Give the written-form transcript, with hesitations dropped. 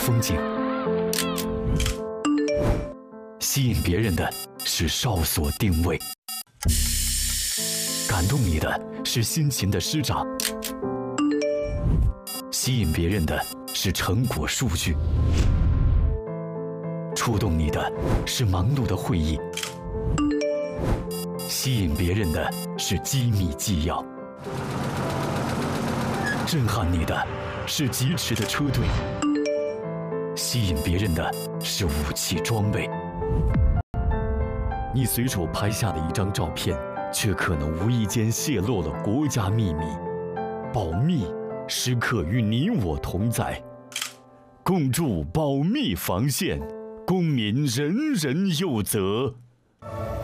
风景。吸引别人的是哨所定位，感动你的是辛勤的施展，吸引别人的是成果数据，触动你的是忙碌的会议，吸引别人的是机密纪要，震撼你的是疾驰的车队，吸引别人的是武器装备。你随手拍下的一张照片，却可能无意间泄露了国家秘密。保密时刻与你我同在，共筑保密防线，公民人人有责。